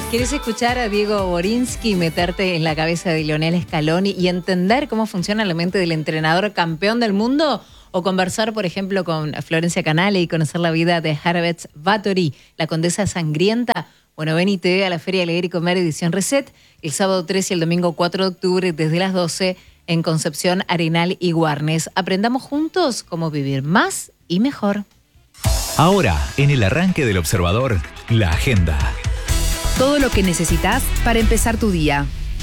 ¿Querés escuchar a Diego Borinsky meterte en la cabeza de Lionel Scaloni y entender cómo funciona la mente del entrenador campeón del mundo? O conversar, por ejemplo, con Florencia Canale y conocer la vida de Harabets Báthory, la condesa sangrienta. Bueno, ven y te ve a la Feria Leer y Comer edición Reset el sábado 3 y el domingo 4 de octubre desde las 12 en Concepción, Arenal y Guarnes. Aprendamos juntos cómo vivir más y mejor. Ahora, en el arranque del Observador, la agenda. Todo lo que necesitas para empezar tu día.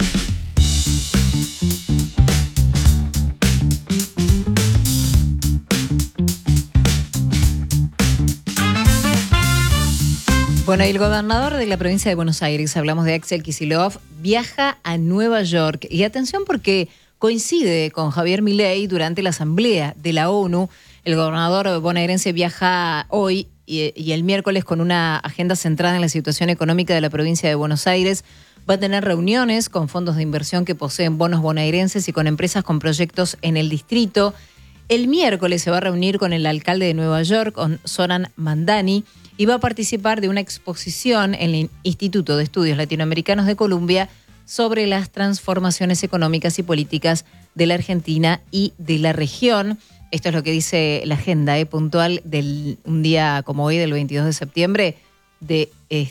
Bueno, y el gobernador de la provincia de Buenos Aires, hablamos de Axel Kicillof, viaja a Nueva York. Y atención porque coincide con Javier Milei durante la asamblea de la ONU. El gobernador bonaerense viaja hoy y el miércoles con una agenda centrada en la situación económica de la provincia de Buenos Aires. Va a tener reuniones con fondos de inversión que poseen bonos bonaerenses y con empresas con proyectos en el distrito. El miércoles se va a reunir con el alcalde de Nueva York, con Zoran Mandani, y va a participar de una exposición en el Instituto de Estudios Latinoamericanos de Columbia sobre las transformaciones económicas y políticas de la Argentina y de la región. Esto es lo que dice la agenda puntual de un día como hoy, del 22 de septiembre de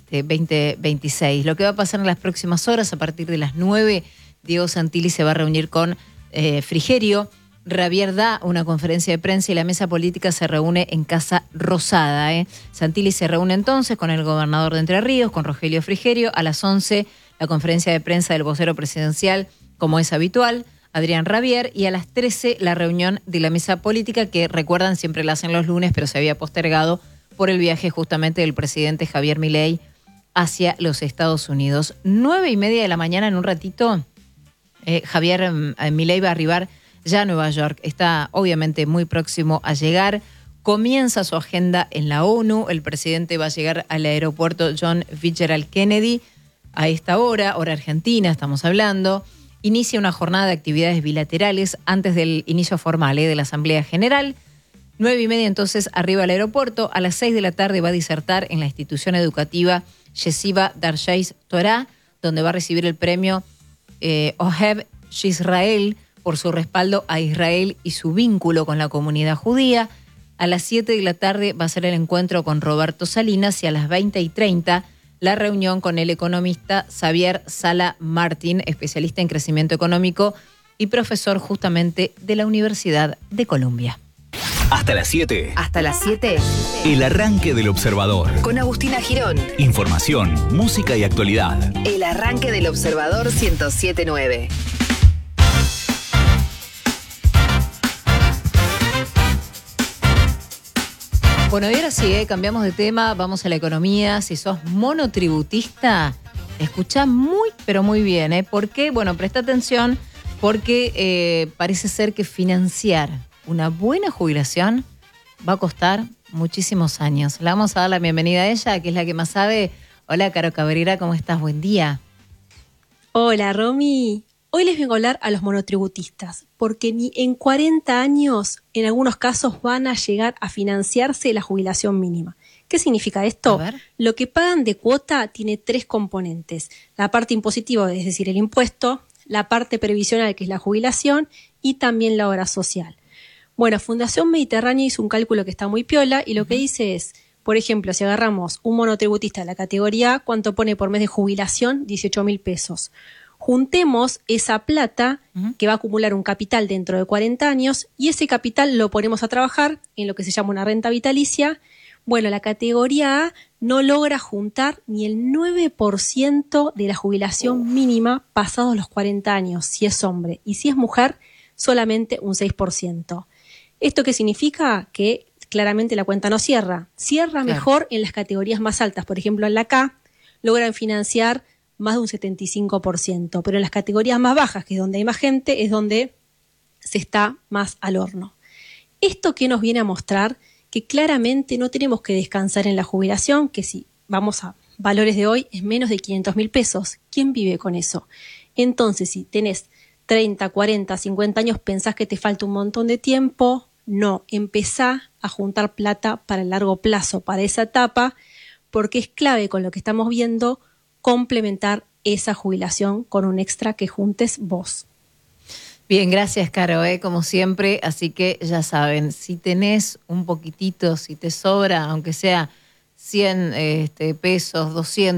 2026. Lo que va a pasar en las próximas horas, a partir de las 9, Diego Santilli se va a reunir con Frigerio. Javier da una conferencia de prensa y la mesa política se reúne en Casa Rosada. Santilli se reúne entonces con el gobernador de Entre Ríos, con Rogelio Frigerio. A las 11, la conferencia de prensa del vocero presidencial, como es habitual, Adrián Rabier, y a las 13 la reunión de la mesa política, que recuerdan siempre la hacen los lunes, pero se había postergado por el viaje justamente del presidente Javier Milei hacia los Estados Unidos. 9:30 de la mañana, en un ratito, Javier Milei va a arribar ya a Nueva York. Está obviamente muy próximo a llegar. Comienza su agenda en la ONU. El presidente va a llegar al aeropuerto John Fitzgerald Kennedy a esta hora argentina, estamos hablando. Inicia una jornada de actividades bilaterales antes del inicio formal de la Asamblea General. 9:30 entonces arriba al aeropuerto. A las 6 de la tarde va a disertar en la institución educativa Yeshiva Darshais Torah, donde va a recibir el premio Ohev Yisrael por su respaldo a Israel y su vínculo con la comunidad judía. A las 7 de la tarde va a ser el encuentro con Roberto Salinas y a las 20:30 la reunión con el economista Xavier Sala Martín, especialista en crecimiento económico y profesor justamente de la Universidad de Columbia. Hasta las 7. Hasta las 7. El arranque del Observador. Con Agustina Girón. Información, música y actualidad. El arranque del Observador 107.9. Bueno, y ahora sí, cambiamos de tema, vamos a la economía. Si sos monotributista, escuchá muy, pero muy bien. ¿Por qué? Bueno, presta atención porque parece ser que financiar una buena jubilación va a costar muchísimos años. Le vamos a dar la bienvenida a ella, que es la que más sabe. Hola, Caro Cabrera, ¿cómo estás? Buen día. Hola, Romy. Hoy les vengo a hablar a los monotributistas, porque ni en 40 años, en algunos casos, van a llegar a financiarse la jubilación mínima. ¿Qué significa esto? Lo que pagan de cuota tiene 3 componentes. La parte impositiva, es decir, el impuesto, la parte previsional, que es la jubilación, y también la obra social. Bueno, Fundación Mediterránea hizo un cálculo que está muy piola y lo que dice es, por ejemplo, si agarramos un monotributista de la categoría A, ¿cuánto pone por mes de jubilación? 18.000 pesos. Juntemos esa plata que va a acumular un capital dentro de 40 años y ese capital lo ponemos a trabajar en lo que se llama una renta vitalicia. Bueno, la categoría A no logra juntar ni el 9% de la jubilación mínima pasados los 40 años, si es hombre, y si es mujer, solamente un 6%. ¿Esto qué significa? Que claramente la cuenta no cierra. Cierra mejor en las categorías más altas, por ejemplo en la K, logran financiar más de un 75%, pero en las categorías más bajas, que es donde hay más gente, es donde se está más al horno. ¿Esto qué nos viene a mostrar? Que claramente no tenemos que descansar en la jubilación, que si vamos a valores de hoy es menos de 500.000 pesos. ¿Quién vive con eso? Entonces, si tenés 30, 40, 50 años, pensás que te falta un montón de tiempo. No, empezá a juntar plata para el largo plazo, para esa etapa, porque es clave con lo que estamos viendo complementar esa jubilación con un extra que juntes vos. Bien, gracias, Caro, como siempre. Así que ya saben, si tenés un poquitito, si te sobra, aunque sea 100 pesos, 200,